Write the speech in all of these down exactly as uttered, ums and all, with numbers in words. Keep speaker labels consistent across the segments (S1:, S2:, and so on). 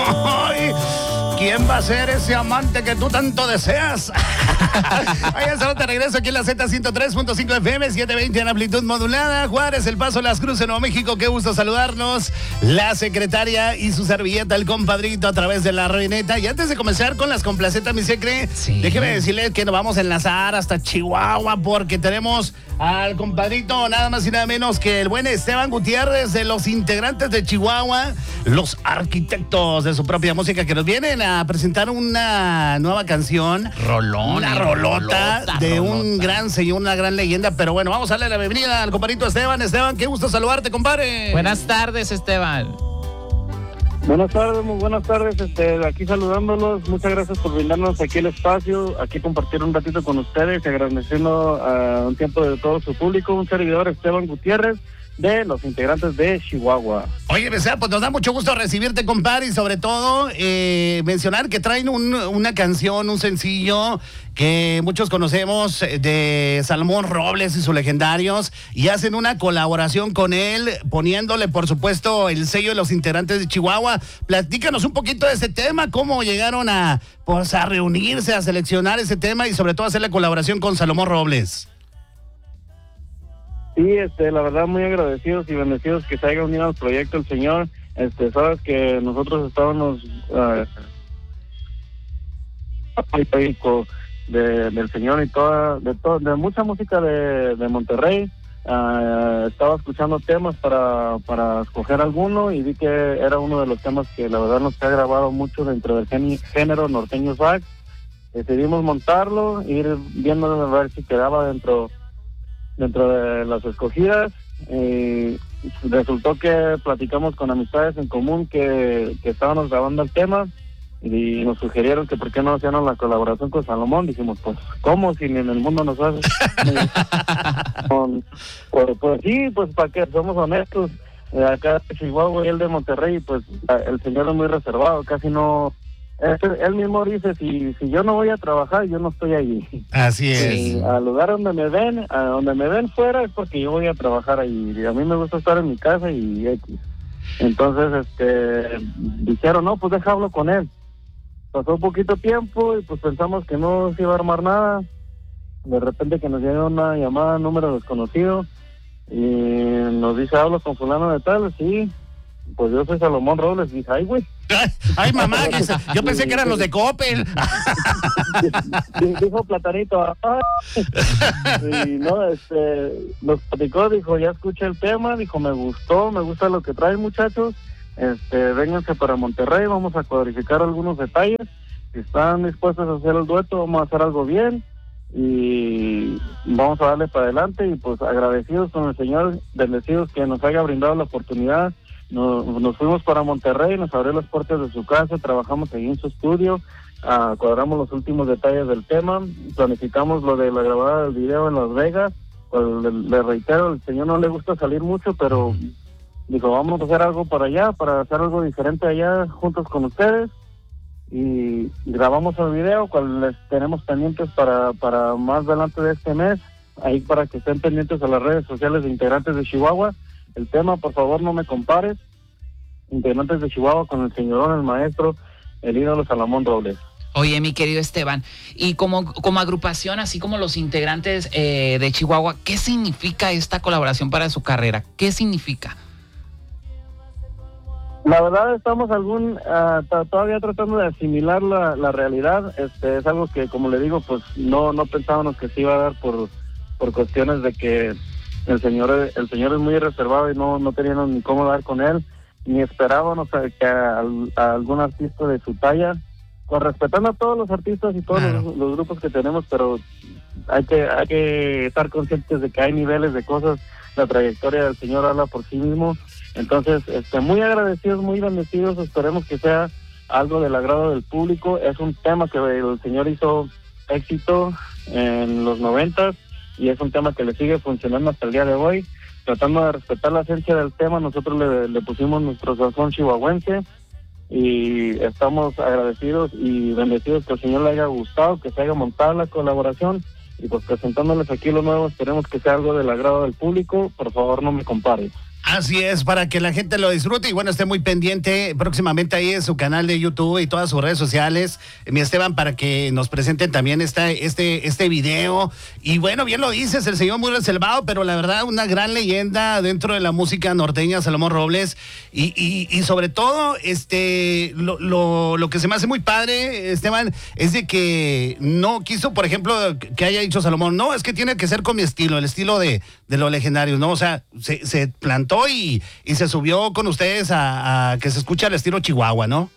S1: Ay, ¿quién va a ser ese amante que tú tanto deseas? Oye, saludos de regreso aquí en la Z ciento tres punto cinco F M, setecientos veinte en amplitud modulada. Juárez, El Paso, Las Cruces, Nuevo México. Qué gusto saludarnos. La secretaria y su servilleta, el compadrito, a través de la reineta. Y antes de comenzar con las complacetas, mi secre, sí. déjeme decirle que nos vamos a enlazar hasta Chihuahua porque tenemos al compadrito, nada más y nada menos que el buen Esteban Gutiérrez, de los integrantes de Chihuahua, los arquitectos de su propia música, que nos vienen a presentar una nueva canción.
S2: Rolón.
S1: Una rolota, rolota de rolota. Un gran señor, una gran leyenda. Pero bueno, vamos a darle la bienvenida al compadrito Esteban. Esteban, qué gusto saludarte, compadre.
S2: Buenas tardes, Esteban.
S3: Buenas tardes, muy buenas tardes, este, aquí saludándolos, muchas gracias por brindarnos aquí el espacio, aquí compartir un ratito con ustedes, agradeciendo a un tiempo de todo su público, un servidor Esteban Gutiérrez, de los integrantes de Chihuahua.
S1: Oye, pues nos da mucho gusto recibirte, compadre, y sobre todo eh, mencionar que traen un, una canción, un sencillo que muchos conocemos de Salomón Robles y sus legendarios, y hacen una colaboración con él, poniéndole, por supuesto, el sello de los integrantes de Chihuahua. Platícanos un poquito de ese tema, cómo llegaron a, pues, a reunirse, a seleccionar ese tema y sobre todo hacer la colaboración con Salomón Robles.
S3: Sí, este, la verdad muy agradecidos y bendecidos que se haya unido al proyecto el señor. Este, sabes que nosotros estábamos uh, de, del señor y toda, de to, de mucha música de, de Monterrey. Uh, estaba escuchando temas para, para escoger alguno y vi que era uno de los temas que la verdad nos ha grabado mucho dentro del género norteño sax. Decidimos montarlo, ir viendo a ver si quedaba dentro dentro de las escogidas. Eh, resultó que platicamos con amistades en común que, que estábamos grabando el tema y nos sugirieron que por qué no hacíamos la colaboración con Salomón. Dijimos, pues, ¿cómo? Si ni en el mundo nos hace. pues, pues sí, pues para qué, somos honestos. Eh, acá de Chihuahua y él de Monterrey, pues el señor es muy reservado, casi no... Él mismo dice, si si yo no voy a trabajar, yo no estoy allí.
S1: Así es.
S3: Sí, al lugar donde me ven, a donde me ven fuera es porque yo voy a trabajar ahí. Y a mí me gusta estar en mi casa y X. Entonces, este, dijeron, no, pues déjalo con él. Pasó un poquito tiempo y pues pensamos que no se iba a armar nada. De repente que nos llega una llamada, número desconocido, y nos dice, hablo con fulano de tal, sí. Pues yo soy Salomón Robles, dije, ay, güey.
S1: Ay, mamá, yo pensé que eran los de Coppel.
S3: Dijo Platanito, y no, este, nos platicó, dijo, ya escuché el tema, dijo, me gustó, me gusta lo que traen, muchachos, este, vénganse para Monterrey, vamos a cuadrificar algunos detalles, si están dispuestos a hacer el dueto, vamos a hacer algo bien, y vamos a darle para adelante, y pues agradecidos con el señor, bendecidos que nos haya brindado la oportunidad. Nos, nos fuimos para Monterrey, nos abrió las puertas de su casa, trabajamos ahí en su estudio, uh, cuadramos los últimos detalles del tema, planificamos lo de la grabada del video en Las Vegas. Pues, le, le reitero, al señor no le gusta salir mucho, pero dijo, vamos a hacer algo para allá, para hacer algo diferente allá juntos con ustedes, y grabamos el video, cual les tenemos pendientes para, para más adelante de este mes, ahí para que estén pendientes a las redes sociales de integrantes de Chihuahua. El tema, por favor, no me compares. Integrantes de Chihuahua con el señorón, el maestro, el ídolo Salomón Robles.
S2: Oye, mi querido Esteban, y como, como agrupación, así como los integrantes eh, de Chihuahua, ¿qué significa esta colaboración para su carrera? ¿Qué significa?
S3: La verdad, estamos algún uh, t- todavía tratando de asimilar la, la realidad. Este es algo que, como le digo, pues no no pensábamos que se iba a dar por, por cuestiones de que El señor el señor es muy reservado y no no teníamos ni cómo dar con él, ni esperábamos a, que a, a algún artista de su talla, con respetando a todos los artistas y todos claro. los, los grupos que tenemos, pero hay que hay que estar conscientes de que hay niveles de cosas. La trayectoria del señor habla por sí mismo. Entonces, este, muy agradecidos, muy bendecidos, esperemos que sea algo del agrado del público. Es un tema que el señor hizo éxito en los noventas, y es un tema que le sigue funcionando hasta el día de hoy. Tratando de respetar la esencia del tema, nosotros le, le pusimos nuestro sazón chihuahuense, y estamos agradecidos y bendecidos que al señor le haya gustado, que se haya montado la colaboración, y pues presentándoles aquí lo nuevo, esperemos que sea algo del agrado del público. Por favor, no me compares.
S1: Así es, para que la gente lo disfrute y bueno, esté muy pendiente próximamente ahí en su canal de YouTube y todas sus redes sociales, mi Esteban, para que nos presenten también esta, este, este video. Y bueno, bien lo dices, el señor muy reservado, pero la verdad una gran leyenda dentro de la música norteña, Salomón Robles. Y, y, y sobre todo, este, lo, lo, lo que se me hace muy padre, Esteban, es de que no quiso, por ejemplo, que haya dicho Salomón, no, es que tiene que ser con mi estilo, el estilo de, de los legendarios, ¿no? O sea, se, se plantó Y, y se subió con ustedes a, a que se escucha al estilo Chihuahua, ¿no?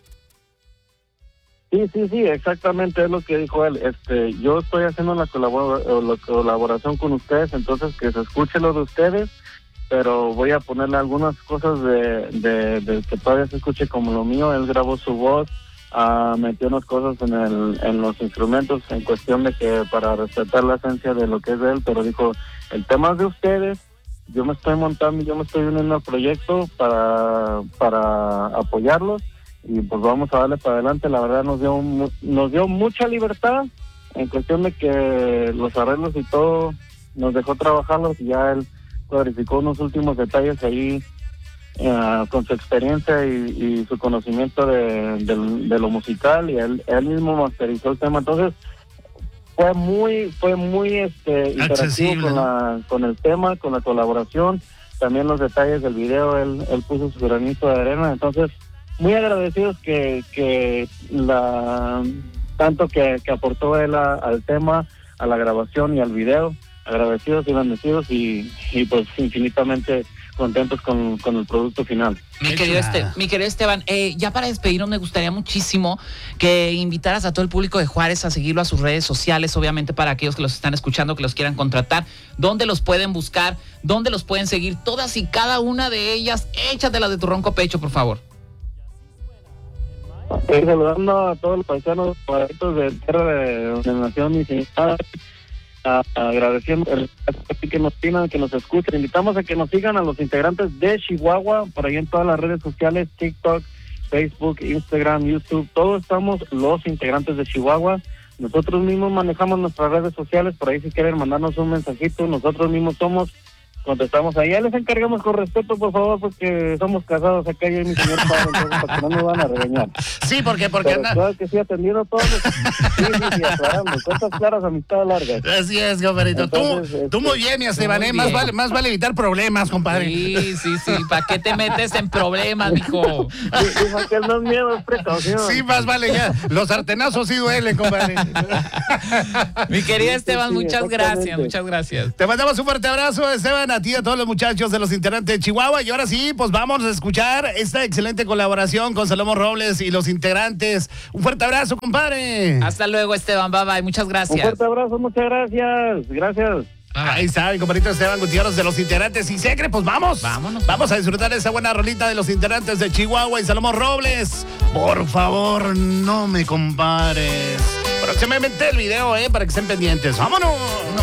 S3: Sí, sí, sí, exactamente es lo que dijo él. Este, yo estoy haciendo la, colabor la colaboración con ustedes, entonces que se escuche lo de ustedes, pero voy a ponerle algunas cosas de, de, de que todavía se escuche como lo mío. Él grabó su voz, uh, metió unas cosas en, el, en los instrumentos en cuestión de que para respetar la esencia de lo que es de él, pero dijo, el tema es de ustedes. Yo me estoy montando, yo me estoy uniendo al proyecto para, para apoyarlos y pues vamos a darle para adelante. La verdad nos dio nos dio mucha libertad en cuestión de que los arreglos y todo nos dejó trabajarlos y ya él clarificó unos últimos detalles ahí uh, con su experiencia y, y su conocimiento de, de, de lo musical, y él, él mismo masterizó el tema. Entonces fue muy fue muy este interactivo con, la, con el tema, con la colaboración, también los detalles del video, él, él puso su granito de arena. Entonces muy agradecidos que, que la tanto que, que aportó él a, al tema, a la grabación y al video, agradecidos y bendecidos y, y pues infinitamente contentos con, con el producto final.
S2: Mi querido, este, mi querido Esteban, eh, ya para despedirnos me gustaría muchísimo que invitaras a todo el público de Juárez a seguirlo a sus redes sociales, obviamente para aquellos que los están escuchando, que los quieran contratar, dónde los pueden buscar, dónde los pueden seguir, todas y cada una de ellas, échatelas de tu ronco pecho, por favor.
S3: Estoy saludando a todos los paisanos favoritos de tierra de donde nació mi señora, agradeciendo el que nos sigan, que nos escuchen. Invitamos a que nos sigan a los integrantes de Chihuahua por ahí en todas las redes sociales, TikTok, Facebook, Instagram, YouTube, todos estamos los integrantes de Chihuahua. Nosotros mismos manejamos nuestras redes sociales, por ahí si quieren mandarnos un mensajito, nosotros mismos somos, contestamos ahí. Ya les encargamos con respeto, por favor, porque somos casados acá yo y mi señor padre, entonces para que no nos van a regañar.
S1: Sí, porque porque
S3: Pero, anda. Claro que sí, atendiendo todos los... Sí, sí, sí, aclarando. Cosas claras, amistad larga.
S1: Así es, compadrito. Entonces, tú, este, tú muy bien, mi Esteban, ¿eh? Más vale, más vale evitar problemas, compadre.
S2: Sí, sí, sí. ¿Para qué te metes en problemas, mijo?
S3: Dijo que no es miedo, es precaución.
S1: Sí, más vale ya. Los sartenazos sí duelen, compadre.
S2: Mi querida Esteban,
S3: sí, sí,
S2: muchas gracias, muchas gracias.
S1: Te mandamos un fuerte abrazo, Esteban, a ti y a todos los muchachos de los integrantes de Chihuahua. Y ahora sí, pues vamos a escuchar esta excelente colaboración con Salomón Robles y los integrantes. Un fuerte abrazo, compadre.
S2: Hasta luego, Esteban. Bye, bye. Muchas gracias.
S3: Un fuerte abrazo, muchas gracias. Gracias.
S1: Ahí está, mi compadrito Esteban Gutiérrez de los integrantes. Y Secre, pues vamos.
S2: Vámonos.
S1: Vamos a disfrutar esa buena rolita de los integrantes de Chihuahua y Salomón Robles. Por favor, no me compares. Próximamente el video, eh, para que estén pendientes. ¡Vámonos!